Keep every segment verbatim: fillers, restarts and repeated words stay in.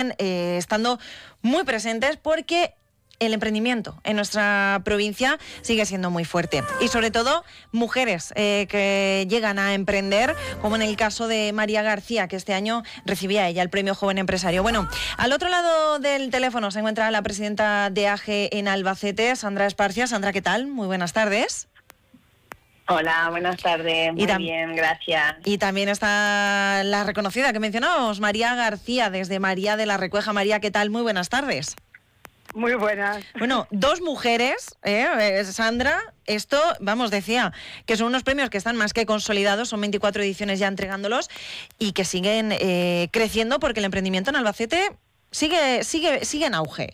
siguen eh, estando muy presentes porque el emprendimiento en nuestra provincia sigue siendo muy fuerte. Y sobre todo, mujeres eh, que llegan a emprender, como en el caso de María García, que este año recibía ella el premio Joven Empresario. Bueno, al otro lado del teléfono se encuentra la presidenta de A G E en Albacete, Sandra Esparcia. Sandra, ¿qué tal? Muy buenas tardes. Hola, buenas tardes. Muy bien, gracias. Y también está la reconocida que mencionamos, María García, desde María de la Recueja. María, ¿qué tal? Muy buenas tardes. Muy buenas. Bueno, dos mujeres, ¿eh? Sandra, esto, vamos, decía que son unos premios que están más que consolidados, son veinticuatro ediciones ya entregándolos y que siguen eh, creciendo porque el emprendimiento en Albacete sigue, sigue, sigue en auge.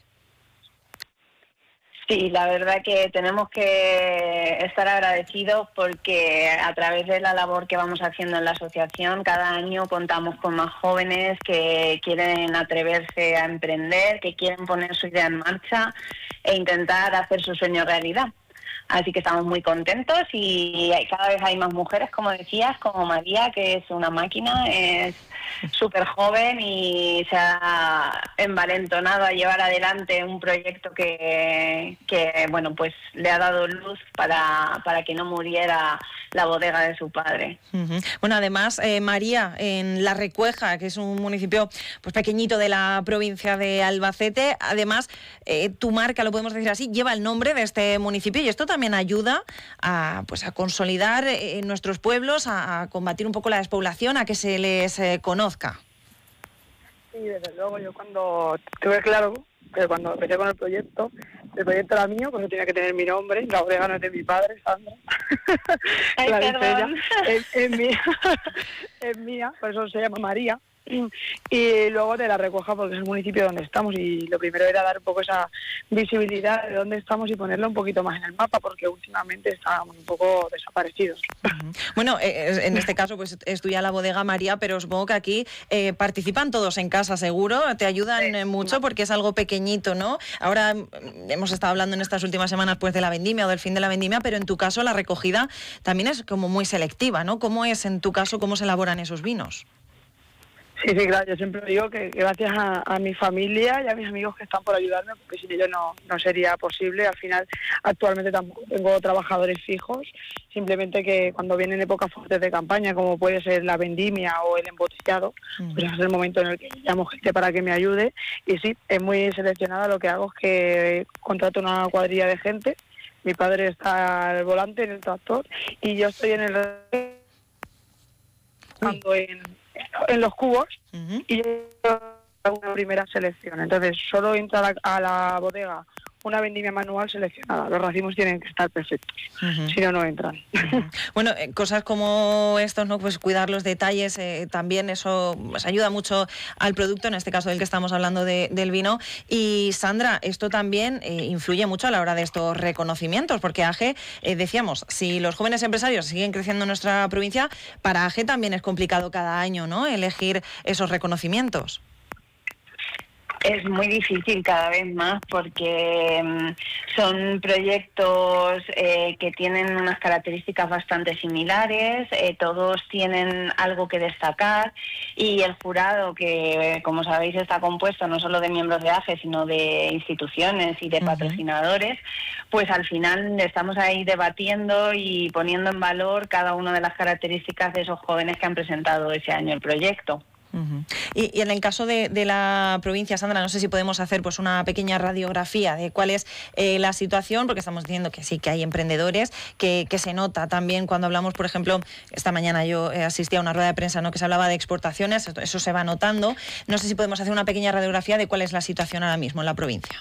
Sí, la verdad que tenemos que estar agradecidos porque a través de la labor que vamos haciendo en la asociación, cada año contamos con más jóvenes que quieren atreverse a emprender, que quieren poner su idea en marcha e intentar hacer su sueño realidad. Así que estamos muy contentos y cada vez hay más mujeres, como decías, como María, que es una máquina, es súper joven y se ha envalentonado a llevar adelante un proyecto que, que bueno, pues le ha dado luz para, para que no muriera la bodega de su padre. Uh-huh. Bueno, además, eh, María, en La Recueja, que es un municipio pues pequeñito de la provincia de Albacete, además, eh, tu marca, lo podemos decir así, lleva el nombre de este municipio y esto también ayuda a, pues, a consolidar eh, nuestros pueblos, a, a combatir un poco la despoblación, a que se les eh, conozca. Sí, desde luego, yo cuando tuve claro que cuando empecé con el proyecto, el proyecto era mío, pues tenía que tener mi nombre, la bodega no es de mi padre, Sandra. Ay, la perdón. Es, es mía, es mía, por eso se llama María. Y luego de La Recueja porque es el municipio donde estamos y lo primero era dar un poco esa visibilidad de dónde estamos y ponerlo un poquito más en el mapa porque últimamente estábamos un poco desaparecidos. Uh-huh. Bueno, eh, en este caso pues es tuya la bodega, María, pero supongo que aquí eh, participan todos en casa, seguro, te ayudan eh, mucho porque es algo pequeñito, ¿no? Ahora mm, hemos estado hablando en estas últimas semanas pues de la vendimia o del fin de la vendimia, pero en tu caso la recogida también es como muy selectiva, ¿no? ¿Cómo es en tu caso, cómo se elaboran esos vinos? Sí, sí, claro, yo siempre digo que, que gracias a, a mi familia y a mis amigos que están por ayudarme, porque sin ellos no, no sería posible. Al final, actualmente tampoco tengo trabajadores fijos, simplemente que cuando vienen épocas fuertes de campaña, como puede ser la vendimia o el embotellado, mm. pues es el momento en el que llamo gente para que me ayude. Y sí, es muy seleccionada, lo que hago es que contrato una cuadrilla de gente, mi padre está al volante en el tractor y yo estoy en el... en en los cubos uh-huh. y hago una primera selección. Entonces solo entra a la bodega una vendimia manual seleccionada. Los racimos tienen que estar perfectos, uh-huh. si no, no entran. Uh-huh. Bueno, eh, cosas como estos, ¿no? Pues cuidar los detalles, eh, también eso pues, ayuda mucho al producto, en este caso del que estamos hablando de, del vino. Y Sandra, esto también eh, influye mucho a la hora de estos reconocimientos, porque A G E, eh, decíamos, si los jóvenes empresarios siguen creciendo en nuestra provincia, para A G E también es complicado cada año, ¿no? Elegir esos reconocimientos. Es muy difícil cada vez más porque um, son proyectos eh, que tienen unas características bastante similares, eh, todos tienen algo que destacar y el jurado, que como sabéis está compuesto no solo de miembros de A G E, sino de instituciones y de uh-huh. patrocinadores, pues al final estamos ahí debatiendo y poniendo en valor cada una de las características de esos jóvenes que han presentado ese año el proyecto. Uh-huh. Y, y en el caso de, de la provincia, Sandra, no sé si podemos hacer pues una pequeña radiografía de cuál es eh, la situación, porque estamos diciendo que sí, que hay emprendedores, que, que se nota también cuando hablamos, por ejemplo, esta mañana yo eh, asistí a una rueda de prensa, ¿no?, que se hablaba de exportaciones, eso, eso se va notando. No sé si podemos hacer una pequeña radiografía de cuál es la situación ahora mismo en la provincia.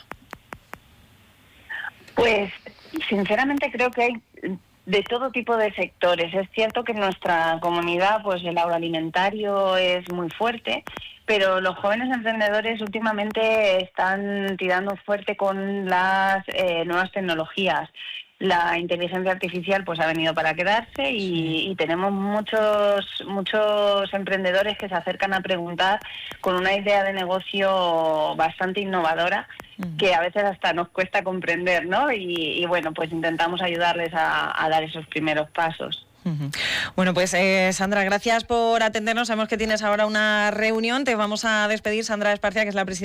Pues, sinceramente creo que hay de todo tipo de sectores. Es cierto que en nuestra comunidad pues el agroalimentario es muy fuerte, pero los jóvenes emprendedores últimamente están tirando fuerte con las eh, nuevas tecnologías. La inteligencia artificial pues ha venido para quedarse y, y tenemos muchos muchos emprendedores que se acercan a preguntar con una idea de negocio bastante innovadora, que a veces hasta nos cuesta comprender, ¿no? Y, y bueno, pues intentamos ayudarles a, a dar esos primeros pasos. Uh-huh. Bueno, pues eh, Sandra, gracias por atendernos. Sabemos que tienes ahora una reunión. Te vamos a despedir, Sandra Esparcia, que es la presidenta